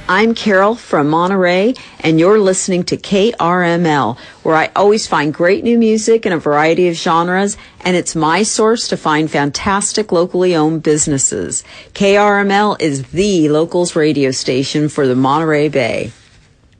I'm Carol from Monterey, and you're listening to KRML, where I always find great new music in a variety of genres, and it's my source to find fantastic locally owned businesses. KRML is the locals radio station for the Monterey Bay.